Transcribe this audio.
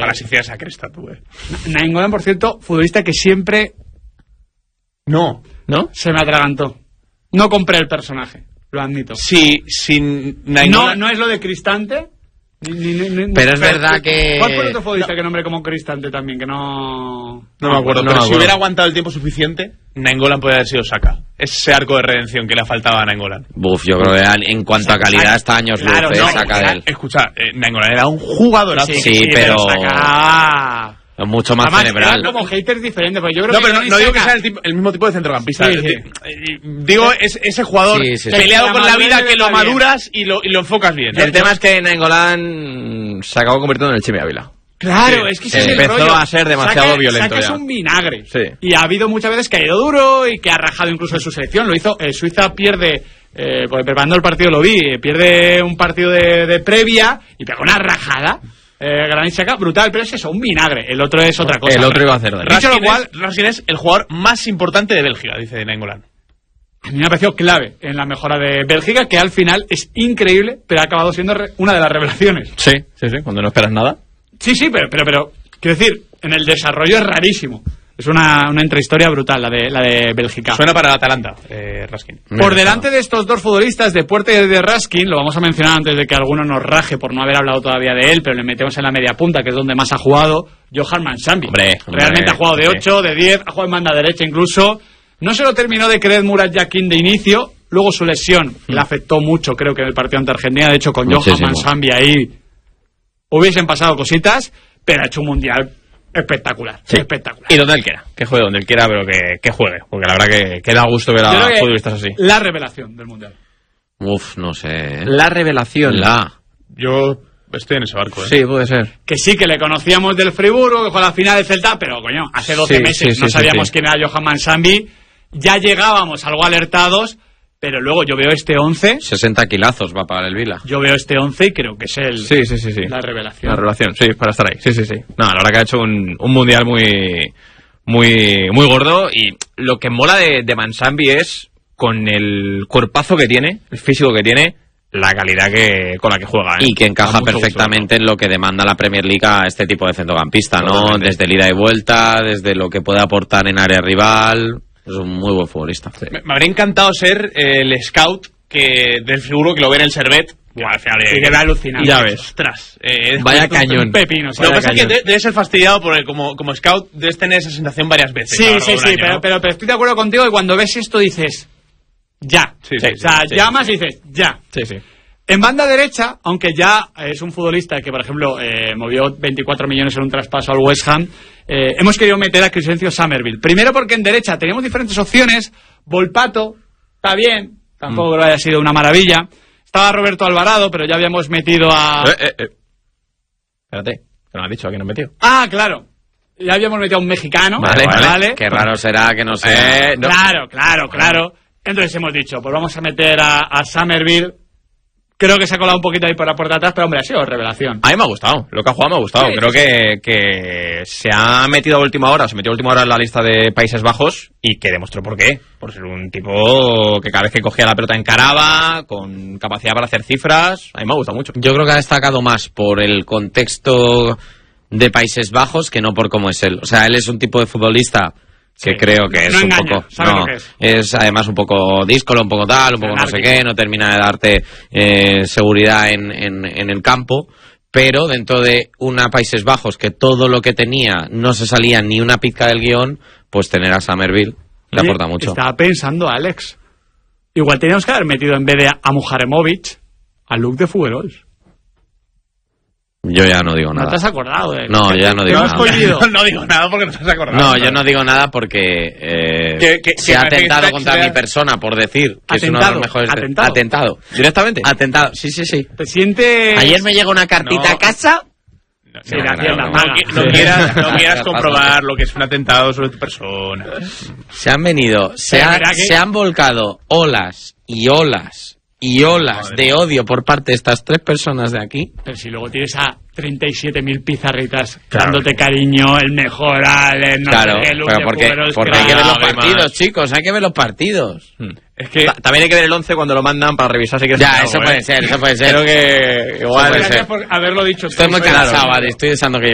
Ojalá se hiciera esa cresta, tú, Nainggolan, por cierto, futbolista que siempre... ¿No? Se me atragantó. No compré el personaje, lo admito. Sí, sin Nainggolan... No es lo de Cristante... Pero es verdad que... ¿Cuál fue otro futbolista que nombré como Cristante también? Que no me acuerdo, pero si hubiera aguantado el tiempo suficiente, Nainggolan podría haber sido Saka. Ese arco de redención que le faltaba a Nainggolan. Yo creo que en cuanto a calidad está años luz, Saka de él. Escucha, Nainggolan era un jugadorazo. Sí, pero Saka... Es mucho más cerebral. Eran como haters diferentes, porque yo creo que no digo que sea el mismo tipo de centrocampista. Digo, ese jugador peleado con la vida que lo maduras y lo enfocas bien. El tema es que Nainggolan se acabó convirtiendo en el Chimi Ávila. Claro, es que ese es el rollo. Empezó a ser demasiado violento. Saka es un vinagre. Sí. Y ha habido muchas veces que ha ido duro y que ha rajado incluso en su selección. Lo hizo. Suiza pierde, porque preparando el partido lo vi, pierde un partido de previa y pega una rajada. Granit Xhaka, brutal, pero es eso, un vinagre. El otro es otra cosa. El otro iba a hacer daño. Dicho lo cual, Raskin es el jugador más importante de Bélgica, dice Nainggolan. A mí me ha parecido clave en la mejora de Bélgica, que al final es increíble, pero ha acabado siendo una de las revelaciones. Sí, cuando no esperas nada. Sí, pero quiero decir, en el desarrollo es rarísimo. Es una intrahistoria brutal la de Bélgica. Suena para el Atalanta, Raskin. Por delante de estos dos futbolistas, de Puerta y de Raskin, lo vamos a mencionar antes de que alguno nos raje por no haber hablado todavía de él, pero le metemos en la media punta, que es donde más ha jugado, Johan Mansambi. Realmente ha jugado de 8, de 10, ha jugado en banda derecha incluso. No se lo terminó de creer Murat Yakin de inicio, luego su lesión le afectó mucho, creo que en el partido ante Argentina. De hecho, con Johan Mansambi ahí hubiesen pasado cositas, pero ha hecho un mundial espectacular. Y donde él quiera, que juegue donde él quiera, pero que juegue, porque la verdad que da gusto ver a futbolistas así. La revelación del mundial. No sé. La revelación. Yo estoy en ese barco. Sí, puede ser. Que sí, que le conocíamos del Friburgo, que fue a la final de Celta, pero coño, hace 12 meses no sabíamos quién era Johan Mansambi. Ya llegábamos algo alertados, pero luego yo veo este 11. 60 kilazos va a pagar el Vila. Yo veo este 11 y creo que es la revelación. La revelación, sí, para estar ahí. Sí. No, la verdad que ha hecho un mundial muy gordo, y lo que mola de Mansambi es, con el cuerpazo que tiene, el físico que tiene, la calidad con la que juega. Y que encaja perfectamente en lo que demanda la Premier League a este tipo de centrocampista, ¿no? Desde el ida y vuelta, desde lo que puede aportar en área rival. Es un muy buen futbolista. Sí. Me habría encantado ser el scout del Friburgo, que lo ve en el Servet. Al final que va alucinando. Ya ves. Ostras. Vaya cañón. Pepino. Lo que pasa es que debes ser fastidiado porque como scout debes tener esa sensación varias veces. Sí, pero estoy de acuerdo contigo, que cuando ves esto dices ya. Llamas y dices ya. Sí. En banda derecha, aunque ya es un futbolista que, por ejemplo, movió 24 millones en un traspaso al West Ham, hemos querido meter a Crescencio Summerville. Primero porque en derecha teníamos diferentes opciones. Volpato, está bien, tampoco creo que haya sido una maravilla. Estaba Roberto Alvarado, pero ya habíamos metido a... Espérate, que no has dicho a quién nos metió. Ah, claro. Ya habíamos metido a un mexicano. Vale. Qué raro será que no sea... No. Claro. Entonces hemos dicho, pues vamos a meter a Summerville. Creo que se ha colado un poquito ahí por la puerta de atrás, pero hombre, ha sido revelación. A mí me ha gustado, lo que ha jugado me ha gustado. Sí, creo que se metió a última hora en la lista de Países Bajos, y que demostró por qué. Por ser un tipo que cada vez que cogía la pelota encaraba, con capacidad para hacer cifras. A mí me ha gustado mucho. Yo creo que ha destacado más por el contexto de Países Bajos que no por cómo es él. O sea, él es un tipo de futbolista que creo que es un poco... es además un poco díscolo, un poco tal, un poco no sé qué, no termina de darte seguridad en el campo, pero dentro de una Países Bajos que todo lo que tenía no se salía ni una pizca del guión, pues tener a Summerville le aporta mucho. Estaba pensando, Alex, igual teníamos que haber metido en vez de a Mujaremovic a Luke de Figuerols. Yo ya no digo nada. ¿No te has acordado de él? No, yo ya no digo nada. No digo nada porque no te has acordado. No, yo no digo nada porque se ha atentado contra mi persona por decir que es uno de los mejores... ¿Atentado? ¿Directamente? Atentado, sí. ¿Te sientes...? Ayer me llegó una cartita a casa... No quieras comprobar lo que es un atentado sobre tu persona. Se han venido, se han volcado olas y olas de odio por parte de estas tres personas de aquí. Pero si luego tienes a 37.000 pizarritas dándote cariño, el mejor Alex, porque hay que ver los partidos, chicos, hay que ver los partidos. Es que también hay que ver el 11 cuando lo mandan para revisar si quieres. Ya, eso puede ser. Creo que igual. Gracias por haberlo dicho. Estoy muy cansado, vale, estoy deseando que